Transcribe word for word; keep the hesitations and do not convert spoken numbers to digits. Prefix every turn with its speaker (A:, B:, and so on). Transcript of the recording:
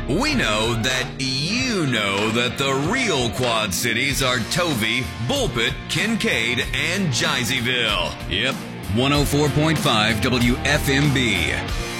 A: We know that you know that the real Quad Cities are Tovey, Bulpett, Kincaid, and Jeiseyville. Yep, one oh four point five W F M B.